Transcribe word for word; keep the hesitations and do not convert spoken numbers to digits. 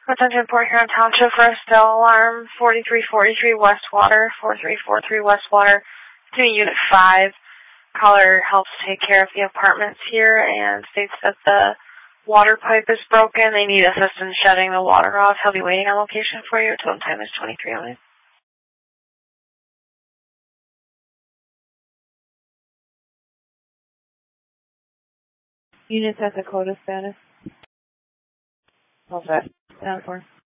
Attention Port Huron Township, first alarm, forty-three forty-three Westwater, forty-three forty-three Westwater, to Unit five. Caller helps take care of the apartments here and states that the water pipe is broken. They need assistance shutting the water off. He'll be waiting on location for you. Total time is twenty-three oh eight. Units at Dakota status. How's that? Down for?